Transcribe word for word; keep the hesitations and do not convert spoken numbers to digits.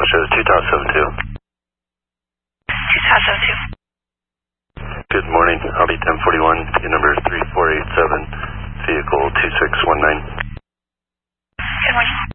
shows two top seven two. two top seven two. Good morning, Audi ten forty-one, ticket number three four eight seven, vehicle two six one nine. Good morning.